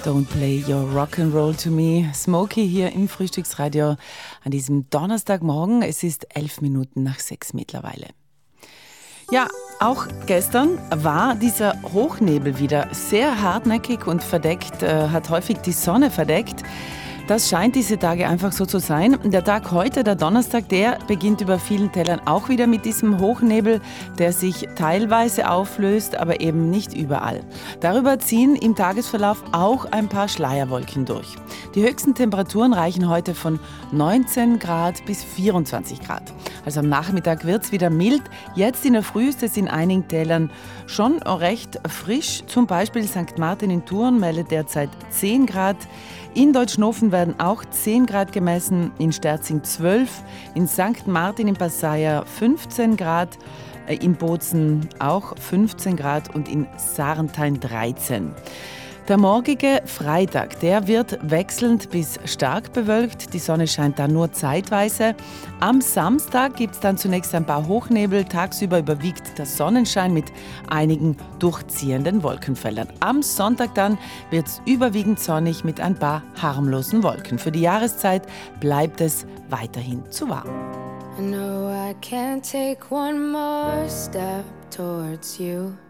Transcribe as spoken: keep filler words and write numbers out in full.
Don't play your rock and roll to me. Smokey hier im Frühstücksradio an diesem Donnerstagmorgen. Es ist elf Minuten nach sechs mittlerweile. Ja, auch gestern war dieser Hochnebel wieder sehr hartnäckig und verdeckt, äh, hat häufig die Sonne verdeckt. Das scheint diese Tage einfach so zu sein. Der Tag heute, der Donnerstag, der beginnt über vielen Tälern auch wieder mit diesem Hochnebel, der sich teilweise auflöst, aber eben nicht überall. Darüber ziehen im Tagesverlauf auch ein paar Schleierwolken durch. Die höchsten Temperaturen reichen heute von neunzehn Grad bis vierundzwanzig Grad. Also am Nachmittag wird es wieder mild. Jetzt in der Früh ist es in einigen Tälern schon recht frisch. Zum Beispiel Sankt Martin in Thurn meldet derzeit zehn Grad. In Deutschnofen werden auch zehn Grad gemessen, in Sterzing zwölf, in Sankt Martin in Passaia fünfzehn Grad, äh, in Bozen auch fünfzehn Grad und in Sarnthein dreizehn. Der morgige Freitag, der wird wechselnd bis stark bewölkt. Die Sonne scheint dann nur zeitweise. Am Samstag gibt es dann zunächst ein paar Hochnebel. Tagsüber überwiegt der Sonnenschein mit einigen durchziehenden Wolkenfeldern. Am Sonntag dann wird es überwiegend sonnig mit ein paar harmlosen Wolken. Für die Jahreszeit bleibt es weiterhin zu warm. I know I can't take one more step towards you.